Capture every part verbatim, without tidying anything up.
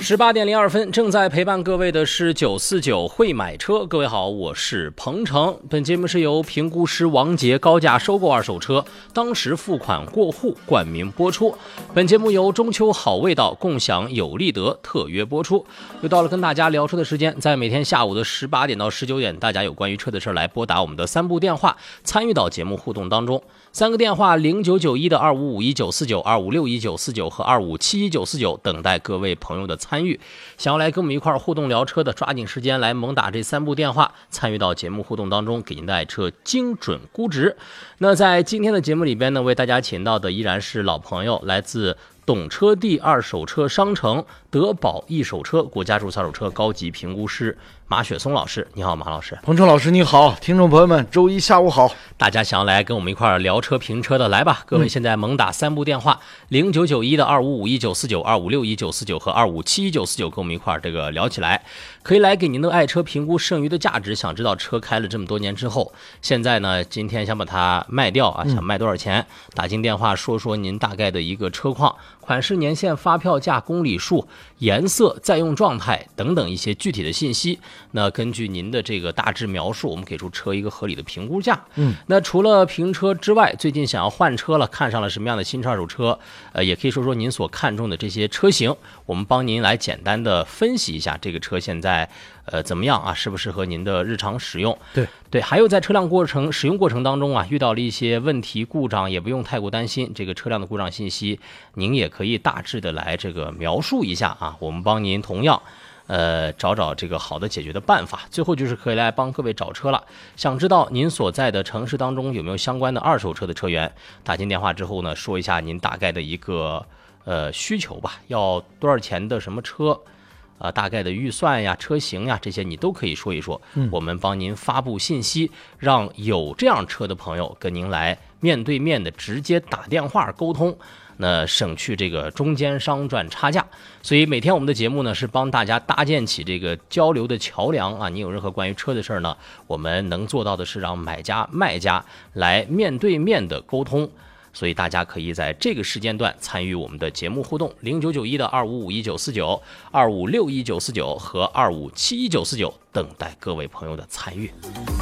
十八点零二分，正在陪伴各位的是九四九会买车。各位好，我是彭程。本节目是由评估师王杰高价收购二手车，当时付款过户冠名播出。本节目由中秋好味道共享有利得特约播出。又到了跟大家聊车的时间，在每天下午的十八点到十九点，大家有关于车的事来拨打我们的三部电话，参与到节目互动当中。三个电话零九九一的二五五一九四九、二五六一九四九和二五七一九四九，等待各位朋友的参与。想要来跟我们一块儿互动聊车的，抓紧时间来猛打这三部电话，参与到节目互动当中，给您的爱车精准估值。那在今天的节目里边呢，为大家请到的依然是老朋友，来自懂车帝二手车商城德宝一手车国家注册二手车高级评估师马雪松老师。你好，马老师。 彭程老师你好，听众朋友们周一下午好。 大家想要来跟我们一块儿聊车评车的，来吧，各位现在猛打三部电话，零九九一的二五五一九四九、二五六一九四九和二五七一九四九，跟我们一块儿这个聊起来，可以来给您的爱车评估剩余的价值。想知道车开了这么多年之后，现在呢今天想把它卖掉啊，想卖多少钱，打进电话说说您大概的一个车况，款式、年限、发票价、公里数、颜色、在用状态等等一些具体的信息。那根据您的这个大致描述，我们给出车一个合理的评估价。嗯，那除了评车之外，最近想要换车了，看上了什么样的新车、二手车，呃，也可以说说您所看中的这些车型，我们帮您来简单的分析一下这个车现在呃怎么样啊，适不适合您的日常使用。 对对，还有在车辆过程使用过程当中啊，遇到了一些问题故障，也不用太过担心，这个车辆的故障信息您也可以大致的来这个描述一下啊，我们帮您同样呃，找找这个好的解决的办法。最后就是可以来帮各位找车了。想知道您所在的城市当中有没有相关的二手车的车源，打进电话之后呢，说一下您大概的一个呃需求吧，要多少钱的什么车，呃，大概的预算呀、车型呀，这些你都可以说一说。嗯，我们帮您发布信息，让有这样车的朋友跟您来面对面的直接打电话沟通。那省去这个中间商赚差价，所以每天我们的节目呢是帮大家搭建起这个交流的桥梁啊。你有任何关于车的事儿呢，我们能做到的是让买家卖家来面对面的沟通，所以大家可以在这个时间段参与我们的节目互动，零九九一的二五五一九四九、二五六一九四九和二五七一九四九，等待各位朋友的参与。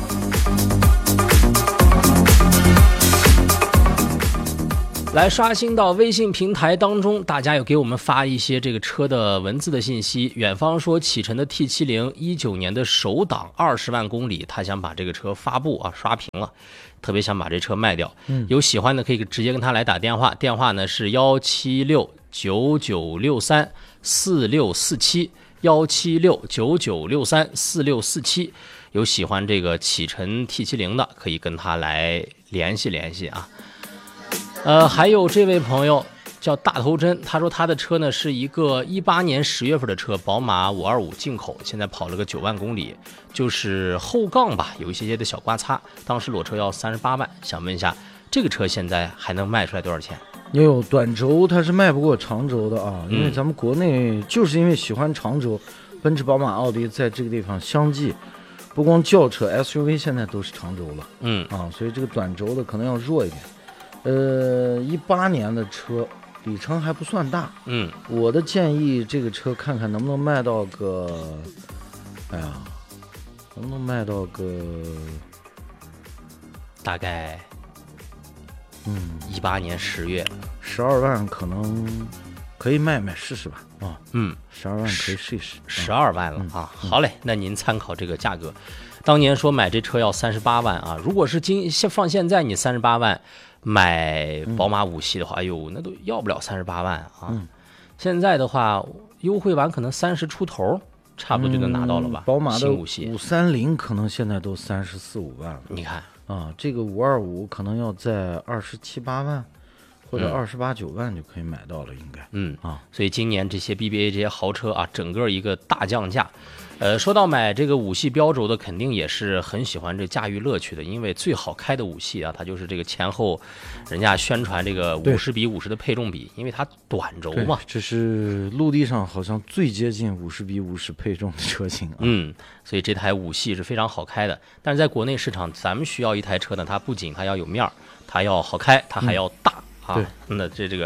来刷新到微信平台当中，大家有给我们发一些这个车的文字的信息。远方说启辰的 T 七十 一九年的首档二十万公里，他想把这个车发布啊刷屏了，特别想把这车卖掉。嗯，有喜欢的可以直接跟他来打电话，电话呢是幺七六九九六三四六四七，幺七六九九六三四六四七。有喜欢这个启辰 T 七十 的，可以跟他来联系联系啊。呃，还有这位朋友叫大头针，他说他的车呢是一个一八年十月份的车，宝马五二五进口，现在跑了个九万公里，就是后杠吧，有一些些的小刮擦，当时裸车要三十八万，想问一下这个车现在还能卖出来多少钱？ 也有短轴它是卖不过长轴的啊，因为咱们国内就是因为喜欢长轴，奔驰、宝马、奥迪在这个地方相继，不光轿车 S U V 现在都是长轴了，嗯啊，所以这个短轴的可能要弱一点。呃，一八年的车里程还不算大，嗯，我的建议这个车看看能不能卖到个，哎呀，能不能卖到个， 大概，嗯，一八年十月， 十二万可能可以卖卖试试吧，啊，嗯，十二万可以试一试， 十二万了啊，嗯、好嘞，那您参考这个价格，当年说买这车要三十八万啊，如果是今放现在你三十八万。买宝马五系的话，哎呦，那都要不了三十八万啊！嗯、现在的话，优惠完可能三十出头，差不多就能拿到了吧？ 嗯、宝马的五三零可能现在都三十四五万了。 你看啊，这个五二五可能要在二十七八万，或者二十八九万就可以买到了，应该。 嗯啊，所以今年这些 B B A 这些豪车啊，整个一个大降价。呃，说到买这个五系标轴的，肯定也是很喜欢这驾驭乐趣的，因为最好开的五系啊，它就是这个前后，人家宣传这个五十比五十的配重比，因为它短轴嘛。 这是陆地上好像最接近五十比五十配重的车型啊。 嗯，所以这台五系是非常好开的。但是在国内市场，咱们需要一台车呢，它不仅它要有面儿，它要好开，它还要大、嗯、啊。那这这个。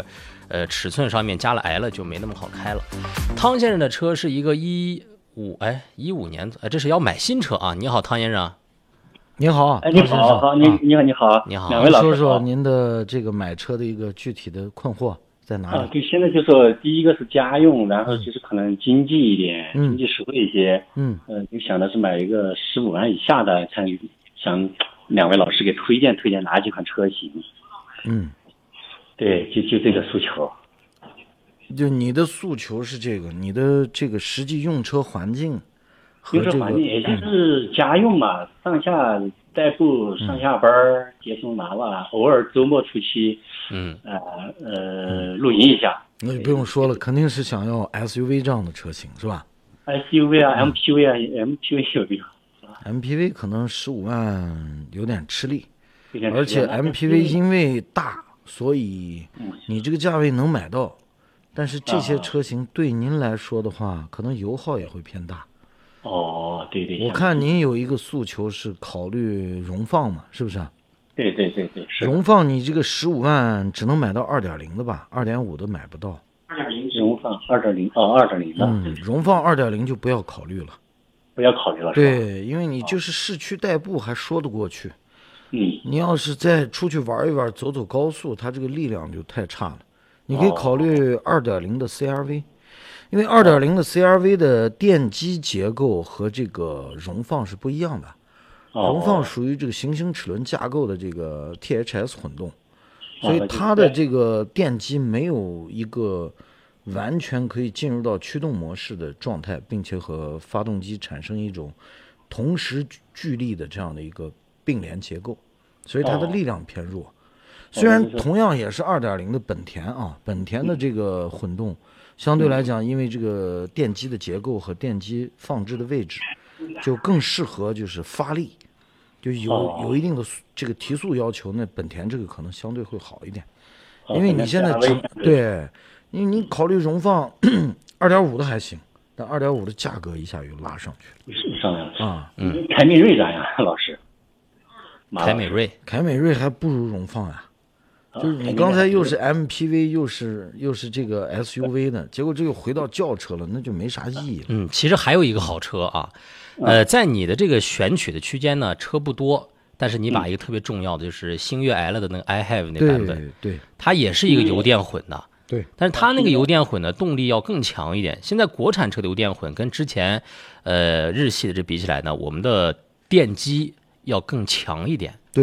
呃，尺寸上面加了 L 就没那么好开了。汤先生的车是一个一五哎一五年，哎，这是要买新车啊。你好，汤先生。 你好， 哎，你好，好，你你好，你好， 你好， 两位老师说说您的这个买车的一个具体的困惑在哪里？ 啊，对，现在就说第一个是家用，然后就是可能经济一点， 嗯、 经济实惠一些， 嗯， 呃，就想的是买一个十五万以下的，看想两位老师给推荐推荐哪几款车型？ 嗯， 对，就就这个诉求。 就你的诉求是这个，你的这个实际用车环境。 用车环境也就是家用嘛，上下代步、上下班、嗯、接送娃娃，偶尔周末出去， 嗯， 呃呃，露营一下。 那就不用说了，肯定是想要 S U V 这样的车型，是吧 ？S U V 啊、嗯、M P V 啊 ，M P V 有没有 ？M P V 可能十五万有点吃力，而且 M P V 因为大，所以你这个价位能买到，但是这些车型对您来说的话，可能油耗也会偏大。 哦，对对， 我看您有一个诉求是考虑荣放嘛，是不是啊？ 对对对对，是。 荣放你这个十五万只能买到二点零的吧，二点五的买不到。 二点零荣放二点零哦，二点零的。 嗯，荣放二点零就不要考虑了， 不要考虑了。 对，因为你就是市区代步还说得过去。 嗯。 你要是再出去玩一玩，走走高速，它这个力量就太差了。你可以考虑二点零的 C R V。因为 二点零 的 C R V 的电机结构和这个荣放是不一样的，荣放属于这个行星齿轮架构的这个 T H S 混动，所以它的这个电机没有一个完全可以进入到驱动模式的状态，并且和发动机产生一种同时聚力的这样的一个并联结构，所以它的力量偏弱。虽然同样也是 二点零 的本田啊，本田的这个混动相对来讲，因为这个电机的结构和电机放置的位置，就更适合就是发力，就有有一定的这个提速要求，那本田这个可能相对会好一点，因为你现在只对，因为你考虑荣放二点五的还行，但二点五的价格一下又拉上去了，上来了啊， 嗯，凯美瑞咋样，老师？ 凯美瑞， 凯美瑞还不如荣放呀。就是你刚才又是 M P V 又是又是这个 S U V 的，结果这又回到轿车了，那就没啥意义了。 嗯，其实还有一个好车啊，呃，在你的这个选取的区间呢，车不多，但是你把一个特别重要的就是星越 L 的那个 I Have 那版本， 对，对， 它也是一个油电混的， 对， 但是它那个油电混的动力要更强一点。现在国产车的油电混跟之前呃日系的这比起来呢，我们的电机要更强一点。